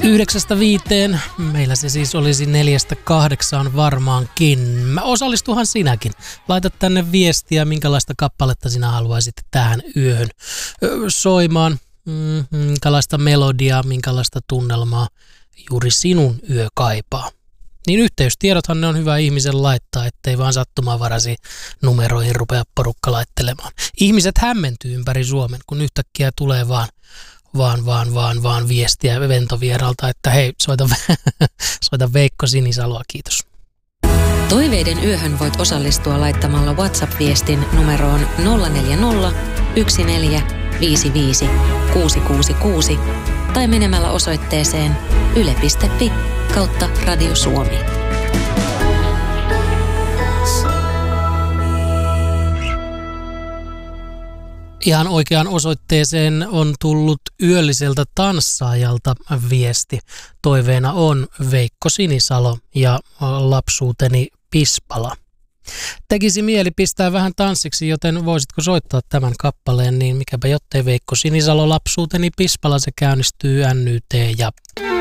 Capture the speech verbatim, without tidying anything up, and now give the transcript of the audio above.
Yhdeksästä viiteen. Meillä se siis olisi neljästä kahdeksaan varmaankin. Mä osallistuhan sinäkin. Laita tänne viestiä, minkälaista kappaletta sinä haluaisit tähän yöhön soimaan. Minkälaista melodiaa, minkälaista tunnelmaa juuri sinun yö kaipaa. Niin yhteystiedothan ne on hyvä ihmisen laittaa, ettei vaan sattumanvaraisiin numeroihin rupea porukka laittelemaan. Ihmiset hämmentyy ympäri Suomen, kun yhtäkkiä tulee vaan vaan, vaan, vaan, vaan viestiä ventovieralta, että hei, soita, soita Veikko Sinisaloa, kiitos. Toiveiden yöhön voit osallistua laittamalla WhatsApp-viestin numeroon nolla neljä nolla, yksi neljä, viisi viisi, kuusi kuusi kuusi tai menemällä osoitteeseen yle piste fi kautta Radio Suomi. Ihan oikeaan osoitteeseen on tullut yölliseltä tanssaajalta viesti. Toiveena on Veikko Sinisalo ja lapsuuteni Pispala. Tekisi mieli pistää vähän tanssiksi, joten voisitko soittaa tämän kappaleen, niin mikäpä jottei Veikko Sinisalo lapsuuteni Pispala, se käynnistyy N Y T ja...